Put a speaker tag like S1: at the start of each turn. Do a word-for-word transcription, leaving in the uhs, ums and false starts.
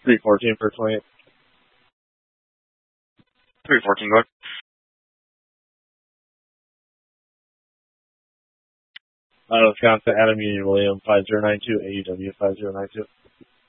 S1: three fourteen for twenty.
S2: three fourteen, go ahead.
S1: Out of Wisconsin, Adam Union William, five zero nine two, A U W five zero nine two.